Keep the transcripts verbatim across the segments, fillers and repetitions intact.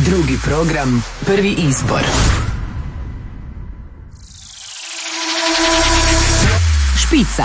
Drugi program, prvi izbor. Špica.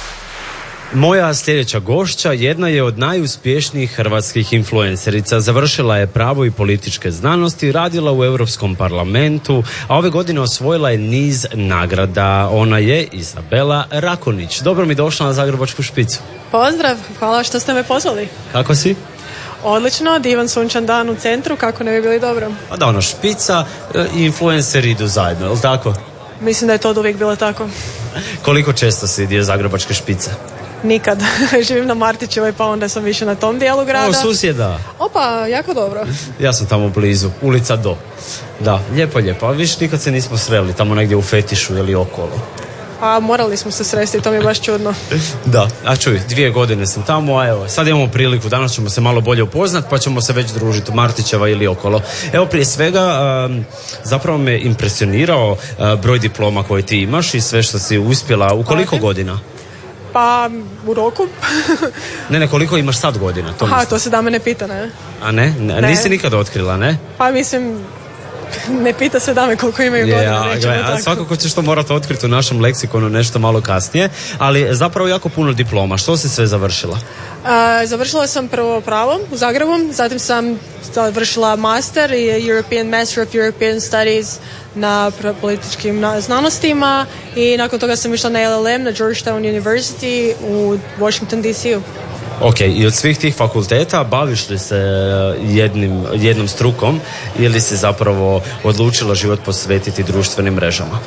Moja sljedeća gošća jedna je od najuspješnijih hrvatskih influencerica. Završila je pravo i političke znanosti, radila u Europskom parlamentu, a ove godine osvojila je niz nagrada. Ona je Izabela Rakonić. Dobro mi došla na Zagrebačku špicu. Pozdrav, hvala što ste me pozvali. Kako si? Odlično, divan sunčan dan u centru, kako ne bi bili dobro. A da, ono, špica i influenceri idu zajedno, je li tako? Mislim da je to od uvijek bilo tako. Koliko često si dio Zagrebačke špice? Nikad. Živim na Martićevoj, pa onda sam više na tom dijelu grada. O, susjeda. Opa, jako dobro. Ja sam tamo blizu, ulica Do. Da, lijepo, lijepo. Ali viš, nikad se nismo sreli tamo negdje u Fetišu ili okolo. A morali smo se sresti, to mi je baš čudno. Da, a čuj, dvije godine sam tamo, a evo, sad imamo priliku, danas ćemo se malo bolje upoznat, pa ćemo se već družiti u Martićeva ili okolo. Evo, prije svega, um, zapravo me impresionirao uh, broj diploma koje ti imaš i sve što si uspjela. U koliko Ajde. godina? Pa, u roku. Ne, ne, koliko imaš sad godina? To Aha, mislim. to se da me ne pita, ne? A ne? ne? Ne. Nisi nikad otkrila, ne? Pa mislim, ne pita se dame koliko imaju godina. Ja, nećemo a tako. svakako ćeš to morati otkriti u našem leksikonu nešto malo kasnije, ali zapravo jako puno diploma. Što si sve završila? A, završila sam prvo pravo u Zagrebu, zatim sam završila master i European Master of European Studies na političkim znanostima i nakon toga sam išla na L L M na Georgetown University u Washington D C-u. Ok, i od svih tih fakulteta baviš li se jednim, jednom strukom ili si zapravo odlučila život posvetiti društvenim mrežama?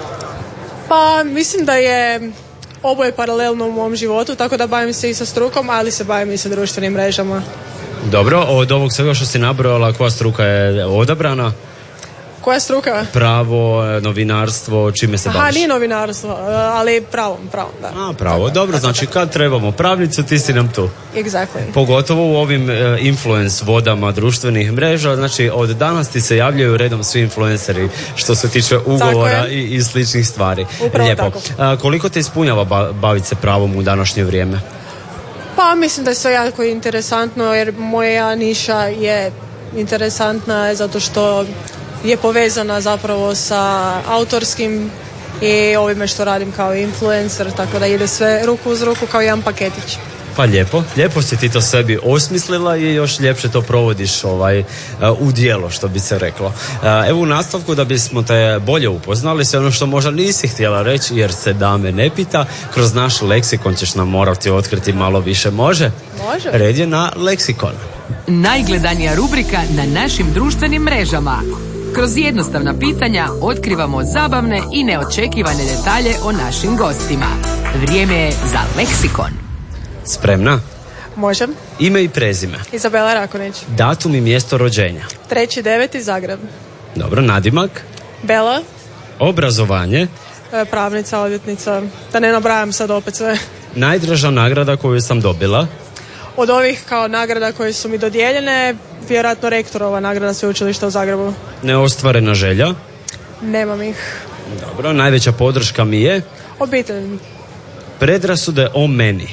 Pa mislim da je oboje paralelno u mom životu, tako da bavim se i sa strukom, ali se bavim i sa društvenim mrežama. Dobro, od ovog svega što si nabrojala, koja struka je odabrana? Koja struka? Pravo, novinarstvo, čime se Aha, baviš? nije novinarstvo, ali pravom, pravom, da. A, pravo, dobro, znači kad trebamo pravnicu, ti si nam tu. Exactly. Pogotovo u ovim e, influence vodama društvenih mreža, znači od danas ti se javljaju redom svi influenceri što se tiče ugovora i, i sličnih stvari. Upravo Lijepo. tako. A, koliko te ispunjava ba, baviti se pravom u današnje vrijeme? Pa mislim da je sve jako interesantno jer moja niša je interesantna zato što je povezana zapravo sa autorskim i ovime što radim kao influencer, tako da ide sve ruku uz ruku kao jedan paketić. Pa lijepo, lijepo si ti to sebi osmislila i još ljepše to provodiš ovaj, uh, u djelo, što bi se reklo. Uh, evo u nastavku da bismo te bolje upoznali, sve ono što možda nisi htjela reći jer se dame ne pita, kroz naš leksikon ćeš nam morati otkriti malo više, može? Može. Red je na leksikon. Najgledanija rubrika na našim društvenim mrežama. Kroz jednostavna pitanja otkrivamo zabavne i neočekivane detalje o našim gostima. Vrijeme je za leksikon. Spremna? Može. Ime i prezime. Izabela Rakonić. Datum i mjesto rođenja. Treći deveti Zagreb. Dobro, nadimak. Bela, Obrazovanje. e, pravnica, odvjetnica, da ne nabrajam sad opet sve. Najdraža nagrada koju sam dobila. Od ovih kao nagrada koje su mi dodijeljene, vjerojatno rektorova nagrada sveučilišta u Zagrebu. Neostvarena želja. Nemam ih. Dobro, najveća podrška mi je Obitelj. predrasude o meni.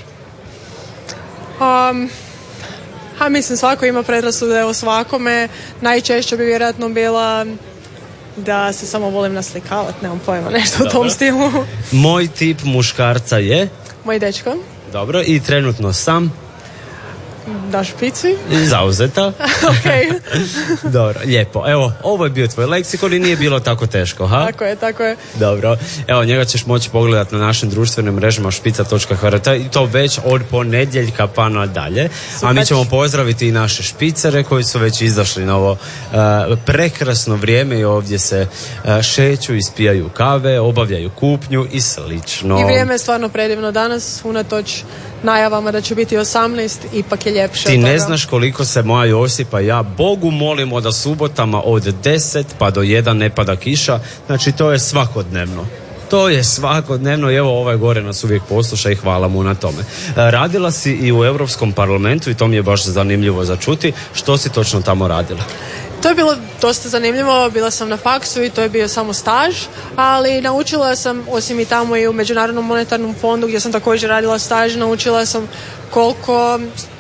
Um, ha, mislim, svako ima predrasude o svakome. Najčešće bi vjerojatno bila da se samo volim naslikavati, nemam pojma, nešto Dobro. u tom stilu. Moj tip muškarca je. Moj dečko, Dobro, i trenutno sam da špici. zauzeta. Ok, Dobro, lijepo. Evo, ovo je bio tvoj leksikon i nije bilo tako teško, ha? tako je, tako je. Dobro, evo njega ćeš moći pogledati na našim društvenim mrežama špica točka h r t i to već od ponedjeljka pa nadalje. A mi ćemo pozdraviti i naše špicere koji su već izašli na ovo uh, prekrasno vrijeme i ovdje se uh, šeću, ispijaju kave, obavljaju kupnju i slično. I vrijeme je stvarno predivno danas, unatoč najavama da će biti osamnaest, ipak je ljepše Ti od toga. ne znaš koliko se moja Josipa i ja Bogu molimo da subotama od deset pa do jedan ne pada kiša, znači to je svakodnevno. To je svakodnevno i evo ovaj gore nas uvijek posluša i hvala mu na tome. Radila si i u Europskom parlamentu i to mi je baš zanimljivo za čuti. Što si točno tamo radila? To je bilo dosta zanimljivo, bila sam na faksu i to je bio samo staž, ali naučila sam, osim i tamo i u Međunarodnom monetarnom fondu gdje sam također radila staž, naučila sam koliko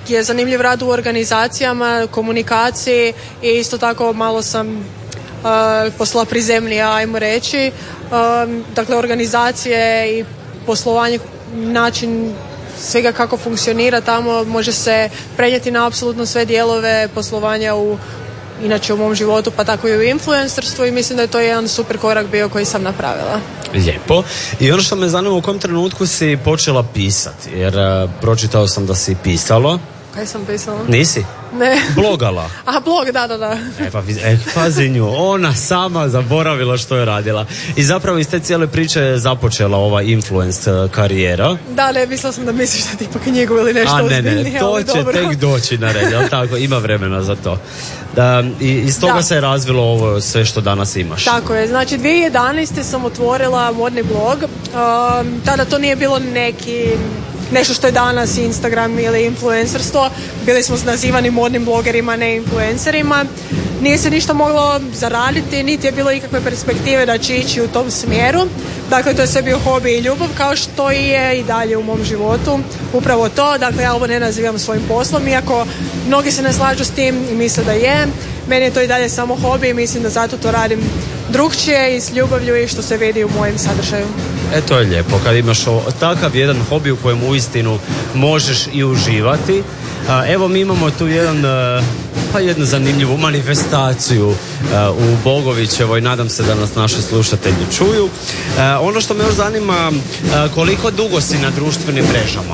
je zanimljiv rad u organizacijama, komunikaciji i isto tako malo sam uh, posla prizemnija, ajmo reći. Um, dakle, organizacije i poslovanje, način svega kako funkcionira tamo može se prenijeti na apsolutno sve dijelove poslovanja u inače u mom životu, pa tako i u influencerstvu i mislim da je to jedan super korak bio koji sam napravila. Lijepo. I ono što me zanima, u kom trenutku si počela pisati? Jer uh, pročitao sam da si pisalo. Kaj sam pisala? Nisi? Ne. Blogala. A, blog, da, da, da. E pa, e, pazi nju, ona sama zaboravila što je radila. I zapravo iz te cijele priče je započela ova influence karijera. Da, ne, mislila sam da misliš da tipa knjigu ili nešto ozbiljnije. A ne, ne, to će dobro. tek doći na red, jel tako? Ima vremena za to. Da, i iz toga da. se je razvilo ovo sve što danas imaš. Tako je, znači dvije tisuće jedanaeste sam otvorila modni blog. Um, tada to nije bilo neki... nešto što je danas Instagram ili influencerstvo. Bili smo nazivani modnim blogerima, ne influencerima. Nije se ništa moglo zaraditi, niti je bilo ikakve perspektive da će ići u tom smjeru. Dakle, to je sve bio hobi i ljubav, kao što i je i dalje u mom životu. Upravo to, dakle, ja ovo ne nazivam svojim poslom, iako mnogi se ne slažu s tim i misle da je. Meni je to i dalje samo hobi i mislim da zato to radim drugčije i s ljubavlju i što se vidi u mojem sadržaju. E, to je lijepo, kad imaš o, takav jedan hobi u kojem uistinu možeš i uživati. A, evo, mi imamo tu jedan, pa jednu zanimljivu manifestaciju a, u Bogovićevoj, nadam se da nas naši slušatelji čuju. A, ono što me još zanima, a, koliko dugo si na društvenim mrežama?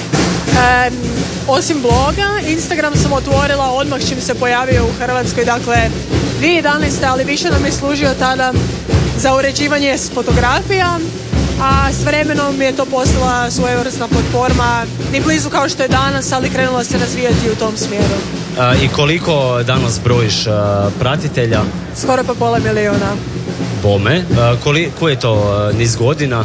E, osim bloga, Instagram sam otvorila odmah čim se pojavio u Hrvatskoj, dakle dvije tisuće jedanaeste. ali više nam je služio tada za uređivanje s fotografija, a s vremenom je to postala svojevrsna platforma, ni blizu kao što je danas, ali krenula se razvijati u tom smjeru. A, I koliko danas brojiš a, pratitelja? Skoro pa pola miliona. Bome, a, koliko je to a, niz godina?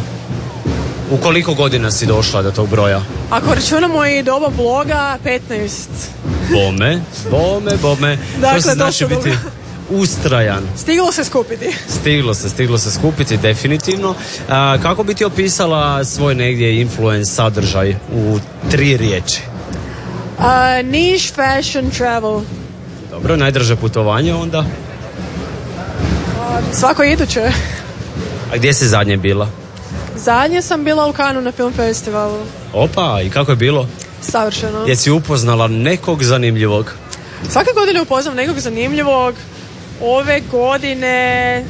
U koliko godina si došla do tog broja? Ako računamo i doba bloga, petnaest. Bome, bome, bome. Dakle, to se znači biti dugo. Ustrajan. Stiglo se skupiti. Stiglo se, stiglo se skupiti, definitivno. A, kako bi ti opisala svoj negdje influence sadržaj u tri riječi? Uh, niche, fashion, travel. Dobro, najdraže putovanje onda? Uh, svako iduće. A gdje si zadnje bila? Zadnje sam bila u Kanu na film festivalu. Opa, i kako je bilo? Savršeno. Jesi upoznala nekog zanimljivog? Svake godine upoznam nekog zanimljivog. Ove godine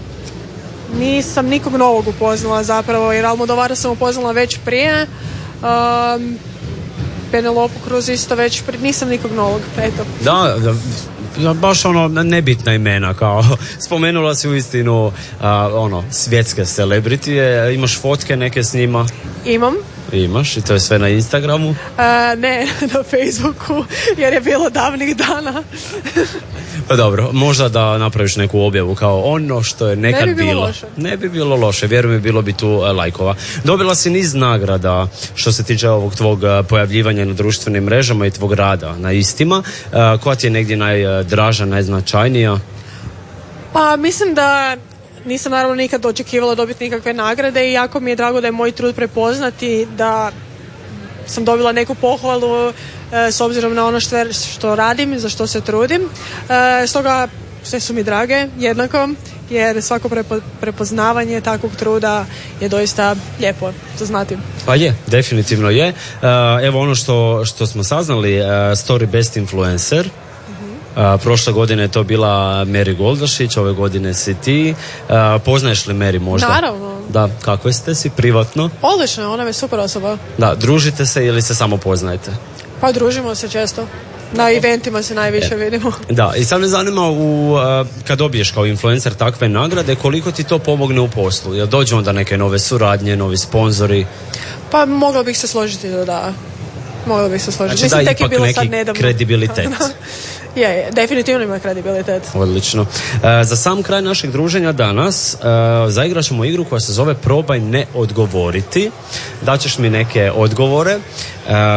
nisam nikog novog upoznala zapravo, jer Almodovara sam upoznala već prije. Um, Penelopu Cruz isto već prije, nisam nikog novog, eto. Da, da, baš ono nebitna imena, kao spomenula si uistinu a, ono, svjetske celebritije, imaš fotke neke s njima? Imam. Imaš i to je sve na Instagramu? Uh, ne, na Facebooku, jer je bilo davnih dana. Pa dobro, možda da napraviš neku objavu kao ono što je nekad ne bi bilo. bilo. Loše. Ne bi bilo loše, vjerujem mi, bilo bi tu uh, lajkova. Dobila si niz nagrada što se tiče ovog tvog uh, pojavljivanja na društvenim mrežama i tvog rada na istima. Uh, koja ti je negdje najdraža, najznačajnija? Pa mislim da nisam naravno nikad očekivala dobiti nikakve nagrade i jako mi je drago da je moj trud prepoznati, da sam dobila neku pohvalu e, s obzirom na ono što, što radim, za što se trudim. E, stoga sve su mi drage jednako, jer svako prepo, prepoznavanje takvog truda je doista lijepo za znati. Pa je, definitivno je. E, evo ono što, što smo saznali, e, Story Best Influencer. Uh, prošle godine je to bila Mary Goldašić, ove godine si ti. Uh, poznaješ li Mary možda? Naravno. Da, kako ste si privatno? Odlično, ona je super osoba. Da, družite se ili se samo poznajete? Pa družimo se često. Na eventima se najviše e. vidimo. Da, i sad me zanima u, uh, kad dobiješ kao influencer takve nagrade, koliko ti to pomogne u poslu? Jel dođu onda neke nove suradnje, novi sponzori? Pa mogla bih se složiti da da. Mogla bih se složiti. Znači, Mislim, da, tek je bilo sad nedavno. Kredibilitet. je, je, definitivno ima kredibilitet. Odlično. E, za sam kraj našeg druženja danas e, zaigrat ćemo igru koja se zove Probaj ne odgovoriti. Daćeš mi neke odgovore. E,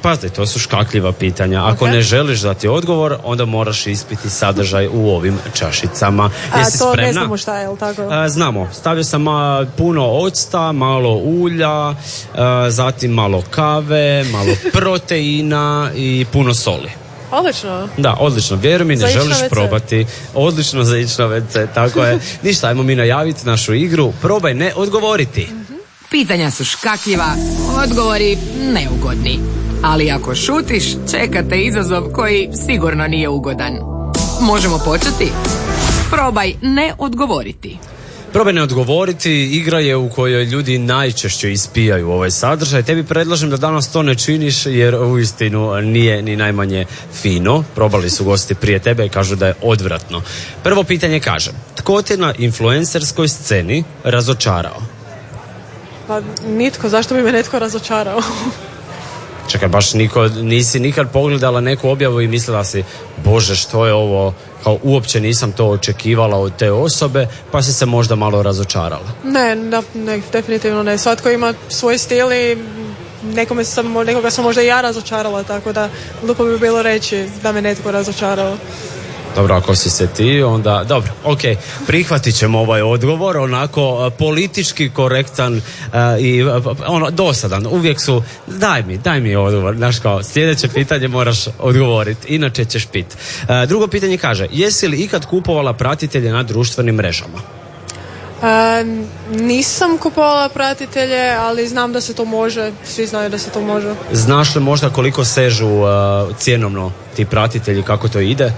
Pazite, to su škakljiva pitanja. Ako Okay. ne želiš dati odgovor, onda moraš ispiti sadržaj u ovim čašicama. A Jesi to spremna? ne znamo šta je, jel tako? A, znamo. Stavio sam a, puno octa, malo ulja, a, zatim malo kave, malo proteina i puno soli. Odlično. Da, odlično. Vjeruj mi, ne Za ići na želiš ve ce. probati. Odlično za ići na ve ce, tako je. Ništa, ajmo mi najaviti našu igru. Probaj ne odgovoriti. Pitanja su škakljiva, odgovori neugodni. Ali ako šutiš, čekate izazov koji sigurno nije ugodan. Možemo početi? Probaj ne odgovoriti. Probaj ne odgovoriti, igra je u kojoj ljudi najčešće ispijaju ovaj sadržaj. Tebi predlažem da danas to ne činiš jer uistinu nije ni najmanje fino. Probali su gosti prije tebe i kažu da je odvratno. Prvo pitanje kaže, tko te na influencerskoj sceni razočarao? Pa nitko, zašto bi me netko razočarao? Čekaj, baš niko, nisi nikad pogledala neku objavu i mislila si, bože, što je ovo, kao uopće nisam to očekivala od te osobe, pa si se možda malo razočarala. Ne, da, ne, definitivno ne. Svatko ima svoj stil i nekome sam, nekoga sam možda i ja razočarala, tako da glupo bi bilo reći da me netko razočarao. Dobro, ako si se ti, onda... Dobro, ok, prihvatit ćemo ovaj odgovor, onako uh, politički korektan uh, i uh, ono, dosadan. Uvijek su, daj mi, daj mi odgovor. Znaš kao, sljedeće pitanje moraš odgovoriti, inače ćeš pit. Uh, drugo pitanje kaže, jesi li ikad kupovala pratitelje na društvenim mrežama? E, nisam kupovala pratitelje, ali znam da se to može, svi znaju da se to može. Znaš li možda koliko sežu uh, cjenovno ti pratitelji, kako to ide?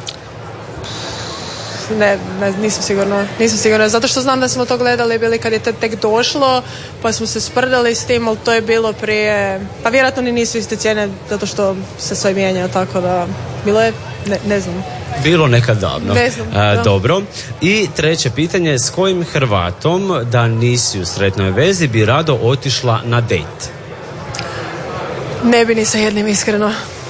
Ne, ne, nisam sigurna, nisam sigurna, zato što znam da smo to gledali bili kad je to tek došlo, pa smo se sprdali s tim, ali to je bilo prije, pa vjerojatno ni nisu iste cijene, zato što se sve mijenja, tako da, bilo je, ne, ne znam. Bilo nekad davno. Ne znam, A, da. dobro. I treće pitanje, s kojim Hrvatom da nisi u sretnoj vezi bi rado otišla na dejt? Ne bi ni sa jednim, iskreno.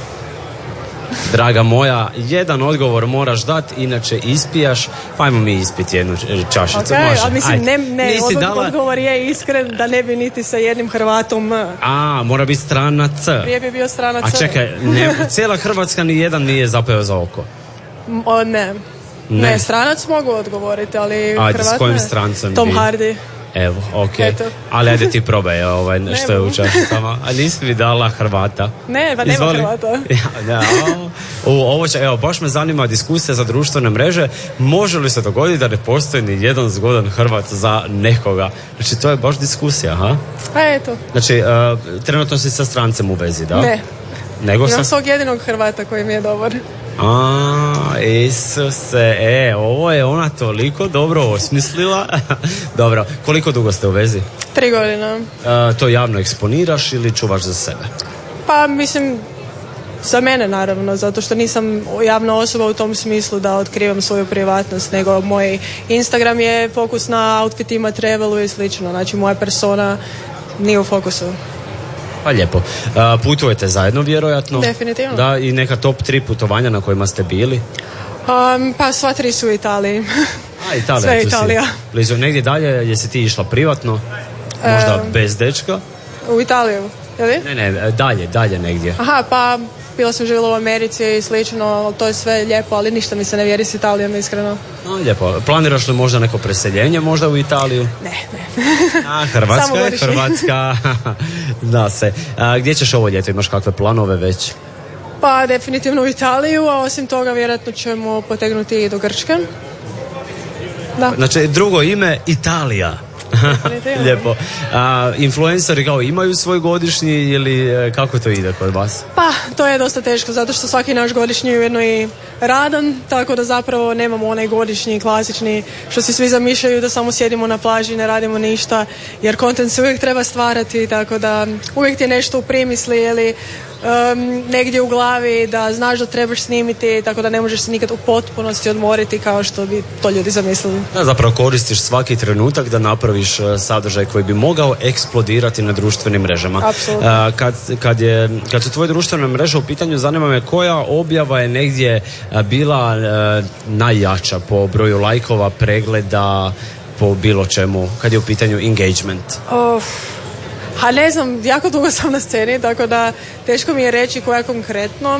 Draga moja, jedan odgovor moraš dati, inače ispijaš, pa ajmo mi ispiti jednu čašicu. Okay, Može? ali mislim, Ajde. ne, ne Nisi odgovor, dala... odgovor je iskren da ne bi niti sa jednim Hrvatom. A, mora biti strana C. Prije bi bio stranac. A čekaj, ne, cijela Hrvatska ni jedan nije zapeo za oko. O, ne. Ne. ne. stranac mogu odgovoriti, ali Ajde, Hrvat s kojim ne. strancem Tom bi? Hardy. Evo, ok. Eto. Ali ajde ti probaj ovaj, što je u mogu. čašicama. A nisi mi dala Hrvata. Ne, pa nema Izvoli. Hrvata. Ja, da, o, u, ovo će, evo, baš me zanima diskusija za društvene mreže. Može li se dogoditi da ne postoji ni jedan zgodan Hrvat za nekoga? Znači, to je baš diskusija, ha? A eto, Znači, uh, trenutno si sa strancem u vezi, da? ne. Nego Imam sam... svog jedinog Hrvata koji mi je dobar. A, Isuse, e, ovo je ona toliko dobro osmislila. Dobro, koliko dugo ste u vezi? Tri godine. Uh, to javno eksponiraš ili čuvaš za sebe? Pa mislim, za mene naravno, zato što nisam javna osoba u tom smislu da otkrivam svoju privatnost, nego moj Instagram je fokus na outfitima, travelu i slično. Znači moja persona nije u fokusu. Pa lijepo. Uh, putujete zajedno vjerojatno? Definitivno. Da, i neka top tri putovanja na kojima ste bili? Um, pa sva tri su u Italiji. A, Italija. Sve tu si Italija. Blizu. Negdje dalje, jesi ti išla privatno? Možda Um, bez dečka? U Italiju, je li? Ne, ne, dalje, dalje negdje. Aha, pa bila sam živjela u Americi i slično, to je sve lijepo, ali ništa mi se ne vjeri s Italijom, iskreno. A, lijepo. Planiraš li možda neko preseljenje možda u Italiju? Ne, ne. A, Hrvatska Samo je godišnje. Hrvatska. Da se. A, gdje ćeš ovo ljeto? Imaš kakve planove već? Pa definitivno u Italiju, a osim toga vjerojatno ćemo potegnuti i do Grčke. Da. Znači, drugo ime Italija. Definitivno. Lijepo. A, influenceri kao imaju svoj godišnji ili e, kako to ide kod vas? Pa, to je dosta teško, zato što svaki naš godišnji je ujedno i radan, tako da zapravo nemamo onaj godišnji, klasični, što si svi zamišljaju da samo sjedimo na plaži i ne radimo ništa, jer kontent se uvijek treba stvarati, tako da uvijek ti je nešto u primisli ili um, negdje u glavi da znaš da trebaš snimiti, tako da ne možeš se nikad u potpunosti odmoriti kao što bi to ljudi zamislili. Da, zapravo koristiš svaki trenutak da napraviš e, sadržaj koji bi mogao eksplodirati na društvenim mrežama. Apsolutno. A, kad, kad, je, kad su tvoje društvene mreže u pitanju, zanima me koja objava je negdje a, bila e, najjača po broju lajkova, pregleda, po bilo čemu, kad je u pitanju engagement? Of, Ha ne znam, jako dugo sam na sceni, tako da teško mi je reći koja konkretno,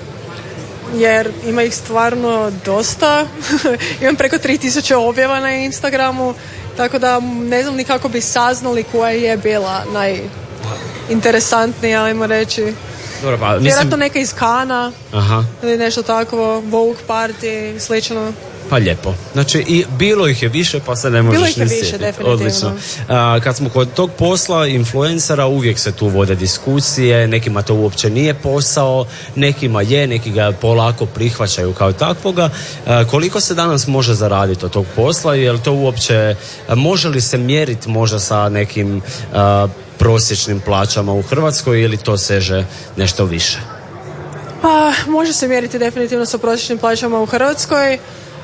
jer ima ih stvarno dosta. Imam preko tri tisuće objava na Instagramu, tako da ne znam ni kako bi saznali koja je bila najinteresantnija, ajmo reći. Dobro, pa, mislim... Vjerojatno neka iz Kana. Aha. Ili nešto tako, Vogue party, slično. Pa lijepo. Znači, i bilo ih je više, pa se ne možeš ni sjetiti. Bilo ih je više, definitivno. Odlično. A, kad smo kod tog posla influencera, uvijek se tu vode diskusije, nekima to uopće nije posao, nekima je, neki ga polako prihvaćaju kao takvoga. A, koliko se danas može zaraditi od tog posla? Je li to uopće, može li se mjeriti možda sa nekim a, prosječnim plaćama u Hrvatskoj ili to seže nešto više? Pa, može se mjeriti definitivno sa prosječnim plaćama u Hrvatskoj.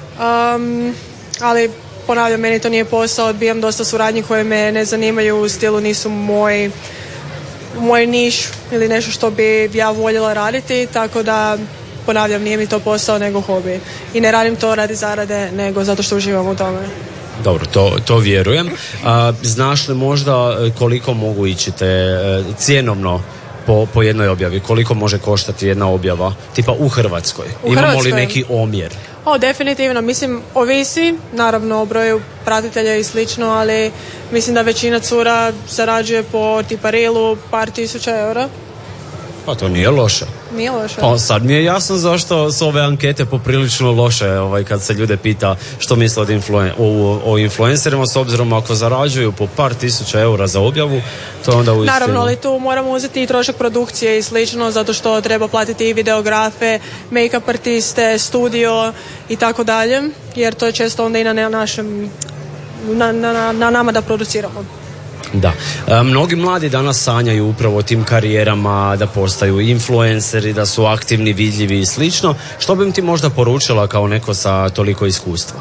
Um, ali ponavljam, meni to nije posao, odbijam dosta suradnji koje me ne zanimaju, u stilu nisu moj moj niš ili nešto što bi ja voljela raditi, tako da ponavljam, nije mi to posao nego hobi i ne radim to radi zarade nego zato što uživam u tome. Dobro, to, to vjerujem. A, znaš li možda koliko mogu ići te cjenovno po, po jednoj objavi, koliko može koštati jedna objava tipa u Hrvatskoj? U Imamo Hrvatskoj? li neki omjer? O, definitivno, mislim, ovisi naravno o broju pratitelja i slično, ali mislim da većina cura zarađuje po tipa reelu par tisuća eura. Pa to nije loše. Nije loše. Pa sad mi je jasno zašto su ove ankete poprilično loše, ovaj, kad se ljude pita što misle od influen- o, o influencerima, s obzirom ako zarađuju po par tisuća eura za objavu, to onda uistinu... Naravno, ali tu moramo uzeti i trošak produkcije i slično, zato što treba platiti i videografe, make-up artiste, studio i tako dalje, jer to je često onda i na našem, na, na, na nama da produciramo. Da. E, mnogi mladi danas sanjaju upravo o tim karijerama, da postaju influenceri, da su aktivni, vidljivi i slično. Što bi im ti možda poručila kao neko sa toliko iskustva?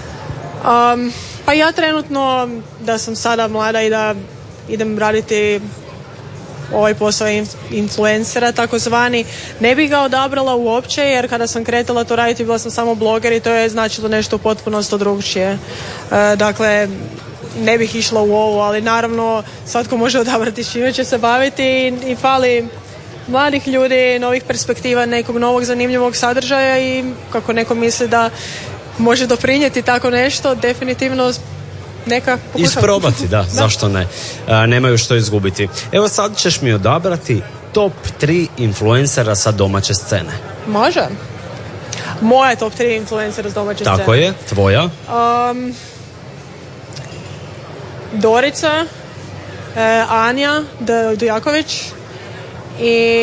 Um, pa ja trenutno, da sam sada mlada i da idem raditi ovaj posao influencera takozvani, ne bih ga odabrala uopće, jer kada sam kretala to raditi bila sam samo bloger i to je značilo nešto potpuno drugčije. E, dakle, ne bih išla u ovo, ali naravno svatko može odabrati s čime će se baviti i, i fali mladih ljudi, novih perspektiva, nekog novog zanimljivog sadržaja i kako neko misli da može doprinijeti tako nešto, definitivno neka pokušati. Isprobati, da, da, zašto ne. A, nemaju što izgubiti. Evo sad ćeš mi odabrati top tri influencera sa domaće scene. Može. Moja top tri influencera s domaće Tako scene. Tako je, tvoja? Um, Dorica, eh, Anja Dujaković i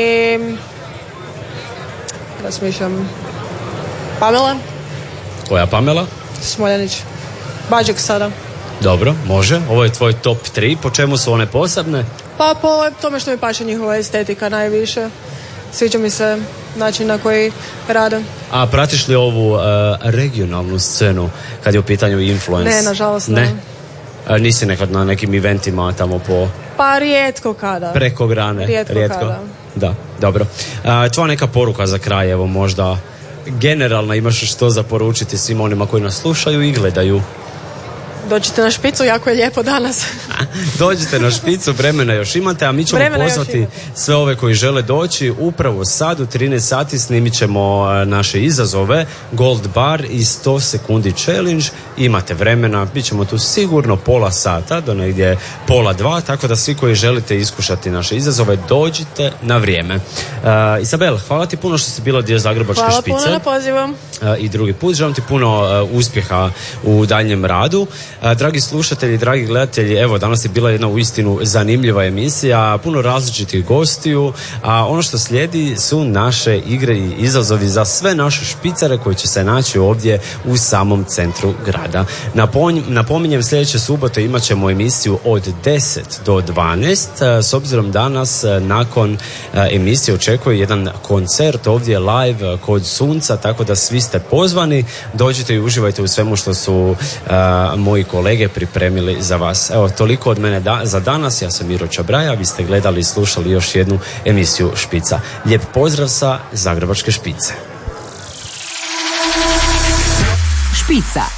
razmišljam Pamela. Koja Pamela? Smoljanić. Bađek sada. Dobro, može. Ovo je tvoj top tri. Po čemu su one posebne? Pa po tome što mi paše njihova estetika najviše. Sviđa mi se način na koji rade. A pratiš li ovu uh, regionalnu scenu kad je u pitanju influence? Ne, nažalost ne. ne. A, nisi nekad na nekim eventima tamo po... Pa rijetko kada. Preko grane. Rijetko, rijetko. kada. Da, dobro. A, tvoja neka poruka za kraj, evo možda generalno imaš što za poručiti svim onima koji nas slušaju i gledaju? Dođite na špicu, jako je lijepo danas. Dođite na špicu, vremena još imate, a mi ćemo vremena pozvati sve ove koji žele doći. Upravo sad u trinaest sati snimit ćemo naše izazove Gold Bar i sto sekundi challenge. Imate vremena, bit ćemo tu sigurno pola sata do negdje pola dva, tako da svi koji želite iskušati naše izazove, dođite na vrijeme. Uh, Izabel, hvala ti puno što si bila dio Zagrebačke hvala špice. Hvala puno na pozivu. Uh, I drugi put, želim ti puno uh, uspjeha u daljnjem radu. Dragi slušatelji, dragi gledatelji, evo danas je bila jedna uistinu zanimljiva emisija, puno različitih gostiju, a ono što slijedi su naše igre i izazovi za sve naše špicare koji će se naći ovdje u samom centru grada. Napominjem, sljedeće subote imat ćemo emisiju od deset do dvanaest, s obzirom danas nakon emisije očekuje jedan koncert ovdje live kod Sunca, tako da svi ste pozvani, dođite i uživajte u svemu što su uh, moji kolege pripremili za vas. Evo, toliko od mene da, za danas. Ja sam Miro Čabraja, vi ste gledali i slušali još jednu emisiju Špica. Lijep pozdrav sa Zagrebačke špice. Špica.